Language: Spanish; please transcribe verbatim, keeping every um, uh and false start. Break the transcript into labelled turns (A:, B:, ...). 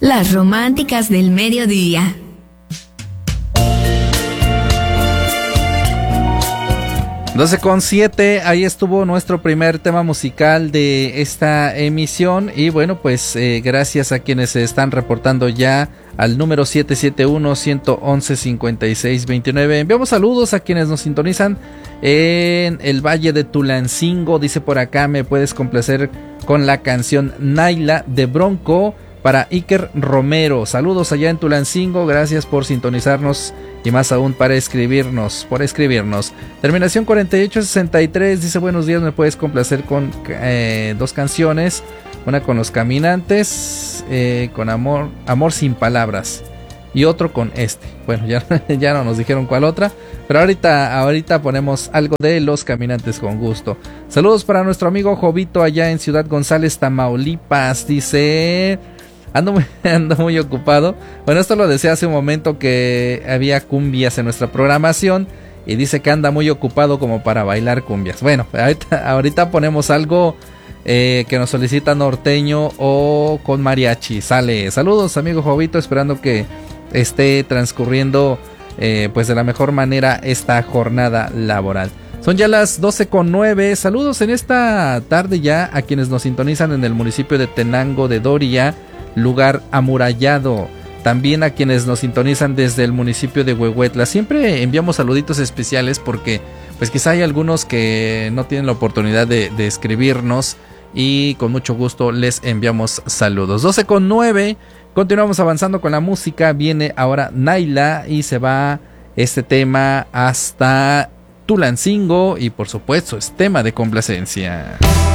A: Las románticas del mediodía.
B: doce con siete, ahí estuvo nuestro primer tema musical de esta emisión. Y bueno, pues eh, gracias a quienes se están reportando ya al número siete siete uno, uno uno, cinco seis dos nueve. Enviamos saludos a quienes nos sintonizan en el Valle de Tulancingo. Dice por acá, me puedes complacer con la canción Naila de Bronco para Iker Romero. Saludos allá en Tulancingo, gracias por sintonizarnos y más aún para escribirnos, por escribirnos. Terminación cuarenta y ocho sesenta y tres dice buenos días, me puedes complacer con eh, dos canciones, una con Los Caminantes, eh, con amor, amor sin palabras, y otro con este. Bueno, ya, ya no nos dijeron cuál otra, pero ahorita, ahorita ponemos algo de Los Caminantes con gusto. Saludos para nuestro amigo Jovito allá en Ciudad González, Tamaulipas, dice... Ando muy, ando muy ocupado. Bueno, esto lo decía hace un momento que había cumbias en nuestra programación y dice que anda muy ocupado como para bailar cumbias. Bueno, ahorita, ahorita ponemos algo eh, que nos solicita norteño o con mariachi. Sale. Saludos, amigo Jovito, esperando que esté transcurriendo eh, pues de la mejor manera esta jornada laboral. Son ya las doce con nueve. Saludos en esta tarde ya a quienes nos sintonizan en el municipio de Tenango de Doria, lugar amurallado. También a quienes nos sintonizan desde el municipio de Huehuetla. Siempre enviamos saluditos especiales porque pues quizá hay algunos que no tienen la oportunidad de, de escribirnos y con mucho gusto les enviamos saludos. doce con nueve, continuamos avanzando con la música. Viene ahora Naila y se va este tema hasta Tulancingo y por supuesto es tema de complacencia.